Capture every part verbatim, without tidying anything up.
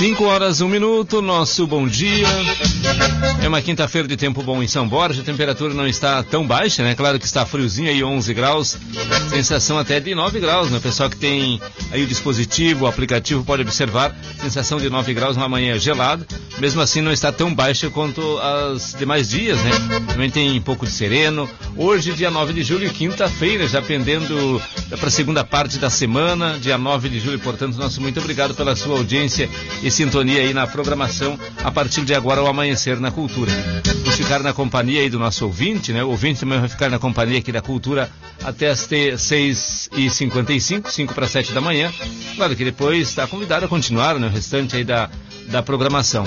Cinco horas, um minuto, nosso bom dia. É uma quinta-feira de tempo bom em São Borja, a temperatura não está tão baixa, né? Claro que está friozinho aí, onze graus, sensação até de nove graus, né? O pessoal que tem aí o dispositivo, o aplicativo pode observar, sensação de nove graus, uma manhã gelada, mesmo assim não está tão baixa quanto as demais dias, né? Também tem um pouco de sereno. Hoje, dia nove de julho, quinta-feira, já pendendo para a segunda parte da semana, dia nove de julho, portanto, nosso muito obrigado pela sua audiência e sintonia aí na programação a partir de agora ao amanhecer na Cultura. Vamos ficar na companhia aí do nosso ouvinte, né? O ouvinte também vai ficar na companhia aqui da Cultura até as seis e cinquenta e cinco, cinco para sete da manhã. Claro que depois está convidado a continuar, né? O restante aí da, da programação.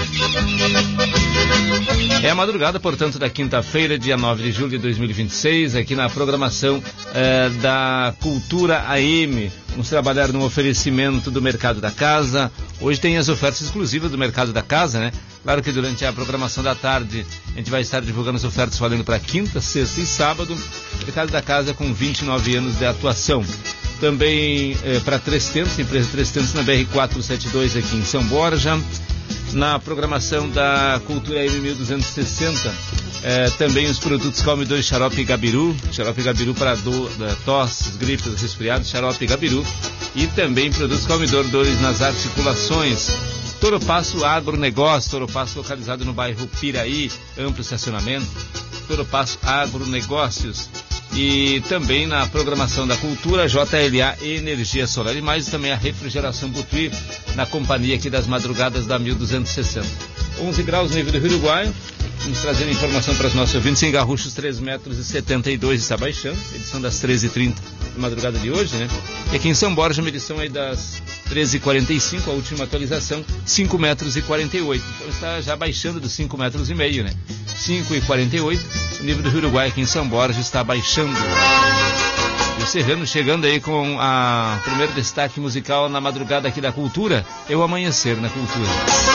É a madrugada, portanto, da quinta-feira, dia nove de julho de dois mil e vinte e seis, aqui na programação eh, da Cultura A M. Vamos trabalhar no oferecimento do Mercado da Casa. Hoje tem as ofertas exclusivas do Mercado da Casa, né? Claro que durante a programação da tarde a gente vai estar divulgando as ofertas valendo para quinta, sexta e sábado. Mercado da Casa com vinte e nove anos de atuação. Também eh, para Três Tentos, empresa Três Tentos na B R quatrocentos e setenta e dois aqui em São Borja. Na programação da Cultura A M mil duzentos e sessenta, eh, também os produtos Calme dois, Xarope Gabiru, Xarope Gabiru para do, da, tosses, gripes, resfriados, Xarope Gabiru, e também produtos Calme dores nas articulações. Toro Passo Agronegócio, Toro Passo localizado no bairro Piraí, amplo estacionamento, Toro Passo Agronegócios. E também na programação da Cultura, J L A Energia Solar e mais também a Refrigeração Butuí, na companhia aqui das madrugadas da mil duzentos e sessenta. onze graus no nível do Rio Uruguai. Vamos trazer informação para os nossos ouvintes. Em Garruchos, três metros e setenta e dois está baixando, edição das treze e trinta da madrugada de hoje, né? E aqui em São Borja, uma edição aí das treze e quarenta e cinco, a última atualização, cinco metros e quarenta e oito. Então está já baixando dos cinco metros e meio, né? cinco e quarenta e oito, o nível do Rio Uruguai aqui em São Borja está baixando. E o Serrano chegando aí com a primeiro destaque musical na madrugada aqui da Cultura, é o Amanhecer na Cultura.